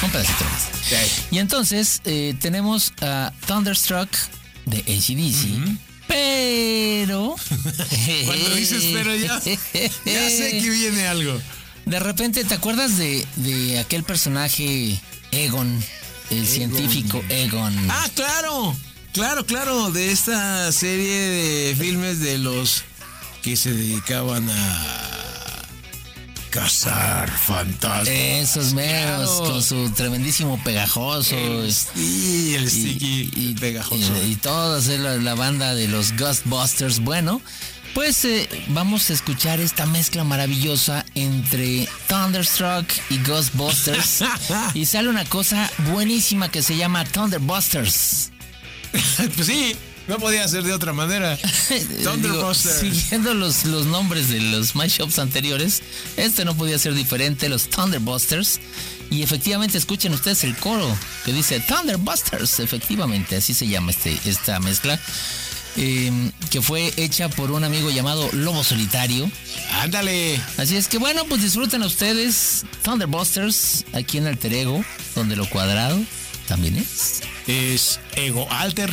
Un pedacito más. Sí. Y entonces tenemos a Thunderstruck de AC/DC, pero... Cuando dices pero ya sé que viene algo. De repente, ¿te acuerdas de aquel personaje Egon, el científico Egon? Ah, claro, de esta serie de filmes de los que se dedicaban a cazar fantasmas. Esos meros, Claro. con su tremendísimo pegajoso. El sticky pegajoso. Y toda la banda de los Ghostbusters. Bueno, pues vamos a escuchar esta mezcla maravillosa entre Thunderstruck y Ghostbusters. Y sale una cosa buenísima que se llama Thunderbusters. Pues sí, no podía ser de otra manera. Thunderbusters. Digo, siguiendo los nombres de los mashups anteriores, este no podía ser diferente, los Thunderbusters. Y efectivamente escuchen ustedes el coro que dice Thunderbusters. Efectivamente, así se llama esta mezcla. Que fue hecha por un amigo llamado Lobo Solitario. Ándale. Así es que bueno, pues disfruten ustedes Thunderbusters aquí en Alter Ego, donde lo cuadrado también es Ego Alter.